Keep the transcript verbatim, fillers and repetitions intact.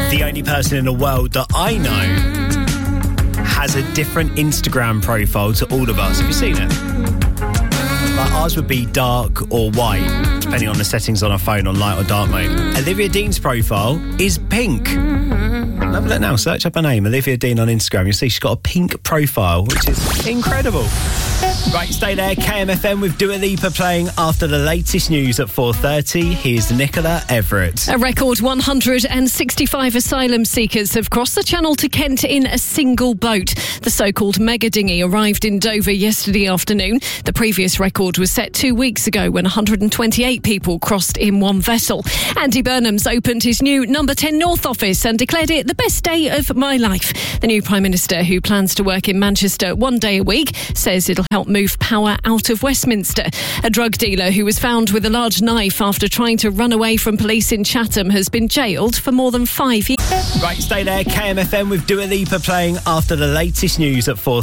The only person in the world that I know has a different Instagram profile to all of us. Have you seen it? Like ours would be dark or white, depending on the settings on our phone, on light or dark mode. Olivia Dean's profile is pink. Have a look now, search up her name, Olivia Dean on Instagram. You'll see she's got a pink profile, which is incredible. Right, stay there. K M F M with Dua Lipa playing after the latest news at four thirty. Here's Nicola Everett. A record one hundred sixty-five asylum seekers have crossed the Channel to Kent in a single boat. The so-called mega dinghy arrived in Dover yesterday afternoon. The previous record was set two weeks ago when one hundred twenty-eight people crossed in one vessel. Andy Burnham's opened his new Number ten North office and declared it the best day of my life. The new Prime Minister, who plans to work in Manchester one day a week, says it'll help move power out of Westminster. A drug dealer who was found with a large knife after trying to run away from police in Chatham has been jailed for more than five years. Right, stay there. K M F M with Dua Lipa playing after the latest news at four